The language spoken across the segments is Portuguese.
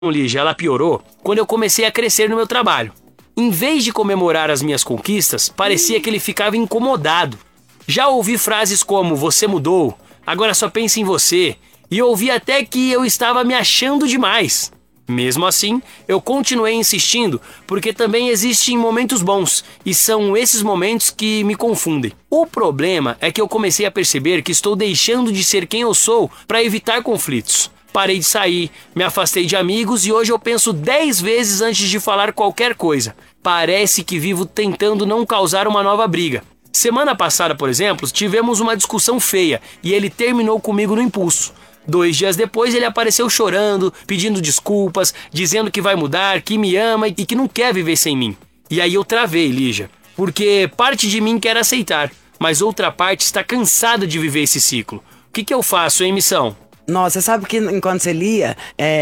Lígia, ela piorou quando eu comecei a crescer no meu trabalho. Em vez de comemorar as minhas conquistas, parecia que ele ficava incomodado. Já ouvi frases como, você mudou, agora só pensa em você, e ouvi até que eu estava me achando demais. Mesmo assim, eu continuei insistindo, porque também existem momentos bons, e são esses momentos que me confundem. O problema é que eu comecei a perceber que estou deixando de ser quem eu sou para evitar conflitos. Parei de sair, me afastei de amigos e hoje eu penso 10 vezes antes de falar qualquer coisa. Parece que vivo tentando não causar uma nova briga. Semana passada, por exemplo, tivemos uma discussão feia e ele terminou comigo no impulso. 2 dias depois ele apareceu chorando, pedindo desculpas, dizendo que vai mudar, que me ama e que não quer viver sem mim. E aí eu travei, Lígia, porque parte de mim quer aceitar, mas outra parte está cansada de viver esse ciclo. O que eu faço, hein, Missão? Nossa, sabe que enquanto você lia,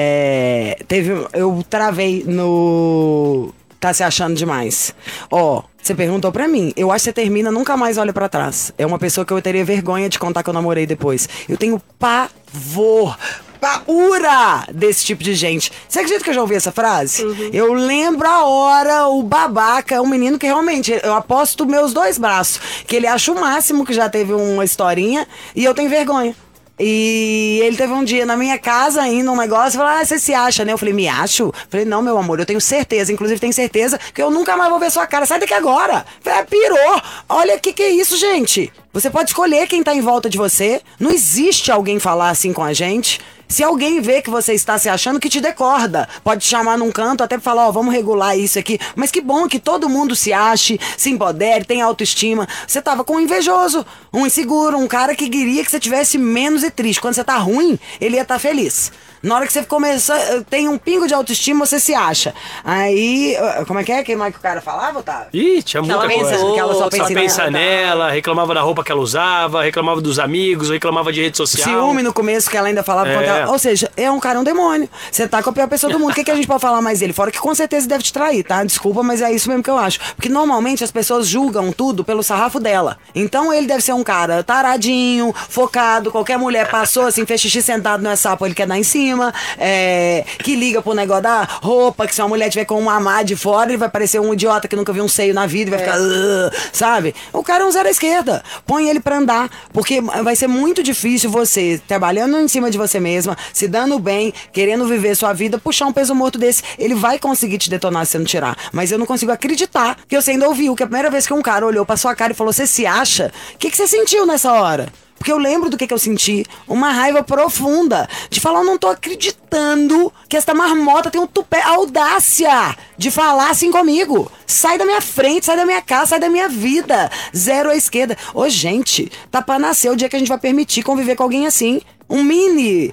eu travei no... Tá se achando demais. Você perguntou pra mim. Eu acho que você termina, nunca mais olha pra trás. É uma pessoa que eu teria vergonha de contar que eu namorei depois. Eu tenho pavor, paura desse tipo de gente. Você acredita que eu já ouvi essa frase? Uhum. Eu lembro a hora, o babaca é um menino que realmente, eu aposto meus 2 braços, que ele acha o máximo que já teve uma historinha e eu tenho vergonha. E ele teve um dia na minha casa ainda um negócio e falou, você se acha, né? Eu falei, me acho? Falei, não, meu amor, eu tenho certeza, inclusive tenho certeza que eu nunca mais vou ver sua cara, sai daqui agora. Falei, pirou, olha o que é isso, gente. Você pode escolher quem tá em volta de você, não existe alguém falar assim com a gente. Se alguém vê que você está se achando, que te dê corda. Pode te chamar num canto até pra falar, vamos regular isso aqui. Mas que bom que todo mundo se ache, se empodere, tenha autoestima. Você tava com um invejoso, um inseguro, um cara que queria que você tivesse menos e triste. Quando você tá ruim, ele ia estar feliz. Na hora que você começa, tem um pingo de autoestima, você se acha. Aí, como é que é? Quem mais que o cara falava, Otávio? Ih, tinha muita coisa. Que ela só pensa nela, reclamava da roupa que ela usava, reclamava dos amigos, reclamava de rede social. Ciúme no começo, que ela ainda falava contra ela. Ou seja, é um cara, um demônio. Você tá com a pior pessoa do mundo. O que a gente pode falar mais dele? Fora que com certeza deve te trair, tá? Desculpa, mas é isso mesmo que eu acho. Porque normalmente as pessoas julgam tudo pelo sarrafo dela. Então ele deve ser um cara taradinho, focado, qualquer mulher passou assim, fez xixi sentado no sapo, ele quer dar em cima. Que liga pro negócio da roupa, que se uma mulher tiver com um mamá de fora, ele vai parecer um idiota que nunca viu um seio na vida e vai ficar, sabe? O cara é um zero à esquerda. Põe ele pra andar, porque vai ser muito difícil você, trabalhando em cima de você mesma, se dando bem, querendo viver sua vida, puxar um peso morto desse. Ele vai conseguir te detonar se você não tirar. Mas eu não consigo acreditar que você ainda ouviu que a primeira vez que um cara olhou pra sua cara e falou, você se acha? O que você sentiu nessa hora? Porque eu lembro do que eu senti. Uma raiva profunda. De falar, eu não tô acreditando que esta marmota tem um tupé, audácia de falar assim comigo. Sai da minha frente, sai da minha casa, sai da minha vida. Zero à esquerda. Gente, tá pra nascer o dia que a gente vai permitir conviver com alguém assim. Um mini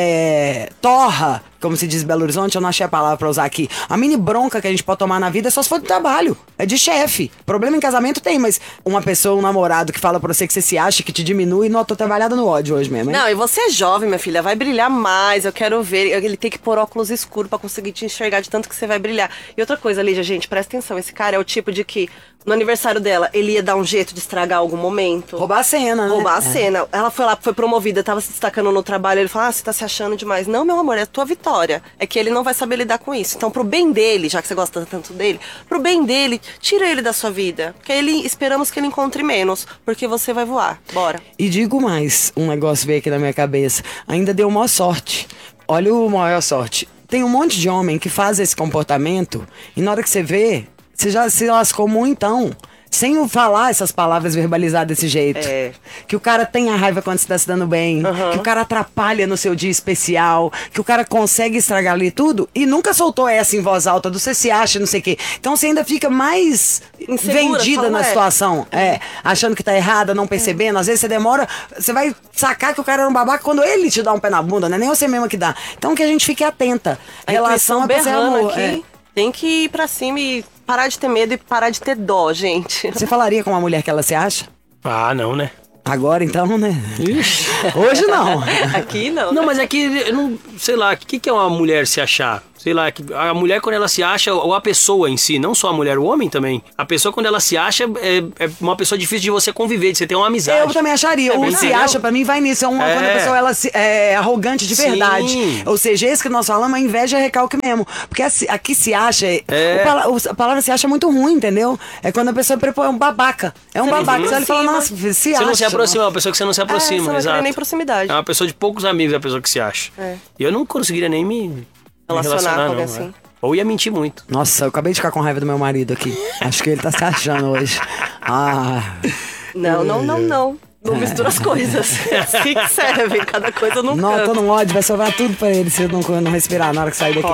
torra, como se diz em Belo Horizonte, eu não achei a palavra pra usar aqui. A mini bronca que a gente pode tomar na vida é só se for do trabalho. É de chefe. Problema em casamento tem, mas uma pessoa, um namorado que fala pra você que você se acha, que te diminui, não, eu tô trabalhada no ódio hoje mesmo, hein? Não, e você é jovem, minha filha, vai brilhar mais, eu quero ver. Ele tem que pôr óculos escuros pra conseguir te enxergar de tanto que você vai brilhar. E outra coisa, Lígia, gente, presta atenção, esse cara é o tipo de que no aniversário dela, ele ia dar um jeito de estragar algum momento. Roubar a cena, né? Roubar a cena. Ela foi lá, foi promovida, tava se destacando no trabalho, ele falou, você tá se achando demais. Não, meu amor, é a tua vitória. É que ele não vai saber lidar com isso. Então, pro bem dele, já que você gosta tanto dele, pro bem dele, tira ele da sua vida. Porque esperamos que ele encontre menos, porque você vai voar. Bora. E digo mais, um negócio veio aqui na minha cabeça. Ainda deu maior sorte. Olha o maior sorte. Tem um monte de homem que faz esse comportamento e na hora que você vê, você já se lascou muito, então. Sem falar essas palavras verbalizadas desse jeito. Que o cara tem a raiva quando você tá se dando bem. Que o cara atrapalha no seu dia especial. Que o cara consegue estragar ali tudo. E nunca soltou essa em voz alta do você se acha, não sei o quê. Então você ainda fica mais insegura, vendida na situação. Achando que tá errada, não percebendo. Às vezes você demora, você vai sacar que o cara era um babaca quando ele te dá um pé na bunda, né? Nem você mesma que dá. Então que a gente fique atenta. A relação é pra ser amor. Aqui, tem que ir pra cima e parar de ter medo e parar de ter dó, gente. Você falaria com uma mulher que ela se acha? Ah, não, né? Agora então, né? Hoje não. Aqui não. Não, mas aqui, eu não sei lá, o que é uma mulher se achar? Sei lá, que a mulher quando ela se acha, ou a pessoa em si, não só a mulher, o homem também. A pessoa quando ela se acha é uma pessoa difícil de você conviver, de você ter uma amizade. Eu também acharia. O se acha, pra mim, vai nisso. Quando a pessoa ela é arrogante de verdade. Sim. Ou seja, esse que nós falamos, a inveja é recalque mesmo. Porque aqui se acha... A palavra se acha é muito ruim, entendeu? É quando a pessoa é um babaca. É um babaca. Você olha e fala, nossa, se acha. Você não se aproxima, é uma pessoa que você não se aproxima, você não exato. tem nem proximidade. É uma pessoa de poucos amigos, a pessoa que se acha. E eu não conseguiria nem me relacionar com não, alguém assim. Ou ia mentir muito. Nossa, eu acabei de ficar com raiva do meu marido aqui. Acho que ele tá se achando hoje. Não. Não mistura as coisas. É assim que serve, cada coisa num canto. Não, tô no ódio, vai sobrar tudo pra ele se eu não respirar na hora que sair daqui.